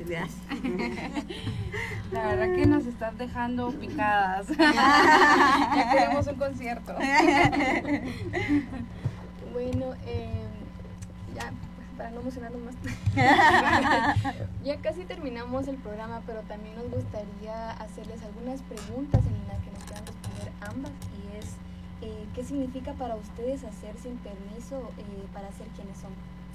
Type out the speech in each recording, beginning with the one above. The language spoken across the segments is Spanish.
gracias. La verdad que nos estás dejando picadas. Ya queremos un concierto. Bueno, ya, pues, para no emocionarnos más. Ya casi terminamos el programa, pero también nos gustaría hacerles algunas preguntas en las que nos puedan responder ambas, y es, ¿qué significa para ustedes hacer sin permiso para ser quienes son?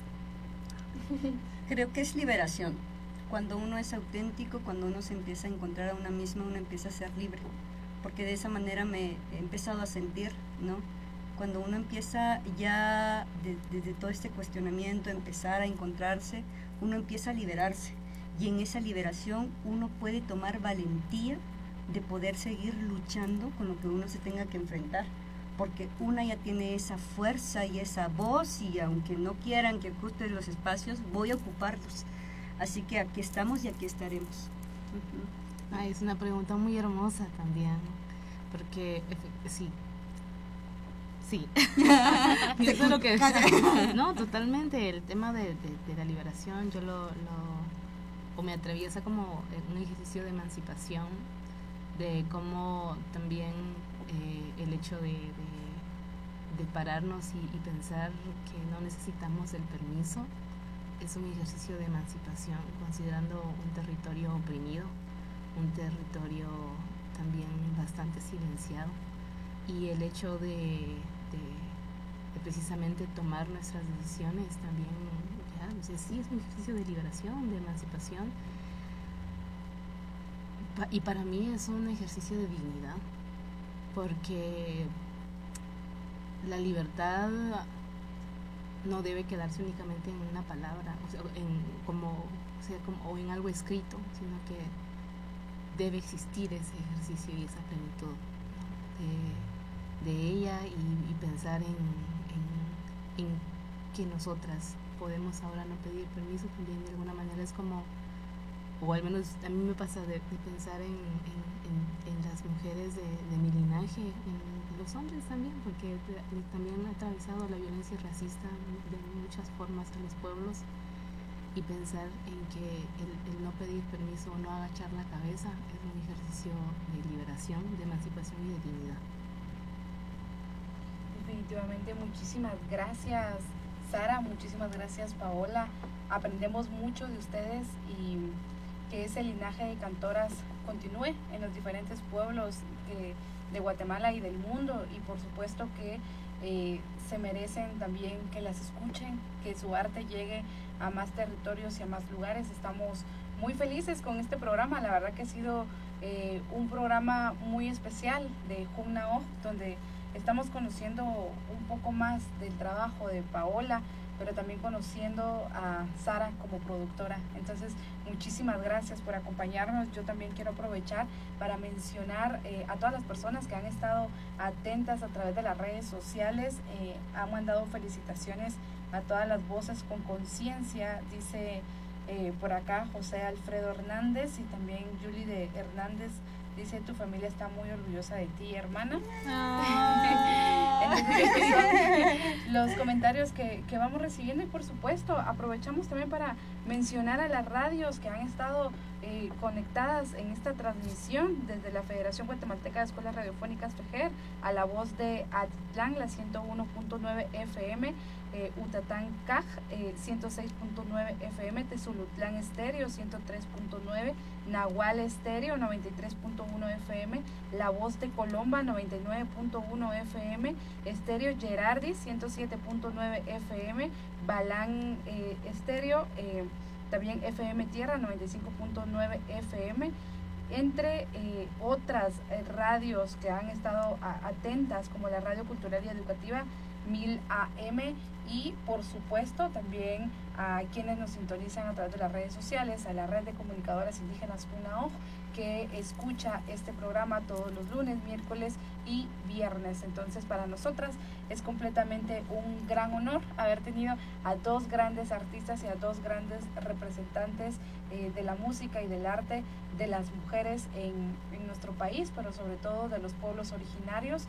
Creo que es liberación. Cuando uno es auténtico, cuando uno se empieza a encontrar a una misma, uno empieza a ser libre. Porque de esa manera me he empezado a sentir, ¿no? Cuando uno empieza ya desde todo este cuestionamiento, empezar a encontrarse, uno empieza a liberarse. Y en esa liberación uno puede tomar valentía de poder seguir luchando con lo que uno se tenga que enfrentar. Porque una ya tiene esa fuerza y esa voz, y aunque no quieran que ocupe los espacios, voy a ocuparlos. Así que aquí estamos y aquí estaremos. Ay, es una pregunta muy hermosa también, porque sí. Eso es lo que no, totalmente, el tema de la liberación, yo o me atraviesa como un ejercicio de emancipación, de cómo también el hecho de pararnos y pensar que no necesitamos el permiso es un ejercicio de emancipación, considerando un territorio oprimido, un territorio también bastante silenciado, y el hecho de precisamente tomar nuestras decisiones también, ya, o sea, sí es un ejercicio de liberación, de emancipación, y para mí es un ejercicio de dignidad, porque la libertad no debe quedarse únicamente en una palabra, o sea, o en algo escrito, sino que debe existir ese ejercicio y esa plenitud, ¿no? de ella, y pensar en que nosotras podemos ahora no pedir permiso también de alguna manera. Es como, o al menos a mí me pasa de pensar en las mujeres de mi linaje, en los hombres también, porque también he atravesado la violencia racista de muchas formas en los pueblos, y pensar en que el no pedir permiso o no agachar la cabeza es un ejercicio de liberación, de emancipación y de dignidad. Definitivamente, muchísimas gracias Sara, muchísimas gracias Paola, aprendemos mucho de ustedes, y que ese linaje de cantoras continúe en los diferentes pueblos de Guatemala y del mundo, y por supuesto que se merecen también que las escuchen, que su arte llegue a más territorios y a más lugares. Estamos muy felices con este programa, la verdad que ha sido un programa muy especial de Jumnao, donde estamos conociendo un poco más del trabajo de Paola, pero también conociendo a Sara como productora. Entonces, muchísimas gracias por acompañarnos. Yo también quiero aprovechar para mencionar a todas las personas que han estado atentas a través de las redes sociales. Han mandado felicitaciones a todas las voces con conciencia, dice por acá José Alfredo Hernández, y también Julie de Hernández dice: tu familia está muy orgullosa de ti, hermana. Entonces, son los comentarios que vamos recibiendo, y por supuesto aprovechamos también para mencionar a las radios que han estado conectadas en esta transmisión, desde la Federación Guatemalteca de Escuelas Radiofónicas FEGER, a La Voz de Atitlán, la 101.9 FM, Utatán CAJ 106.9 FM, Tezulutlán Estéreo 103.9, Nahual Estéreo 93.1 FM, La Voz de Colomba 99.1 FM, Estéreo Gerardis 107.9 FM, Balán Estéreo, también FM Tierra 95.9 FM, entre otras radios que han estado atentas, como la Radio Cultural y Educativa 1000 AM, y por supuesto también a quienes nos sintonizan a través de las redes sociales, a la red de comunicadoras indígenas Jumnao, que escucha este programa todos los lunes, miércoles y viernes. Entonces, para nosotras es completamente un gran honor haber tenido a dos grandes artistas y a dos grandes representantes de la música y del arte de las mujeres en nuestro país, pero sobre todo de los pueblos originarios.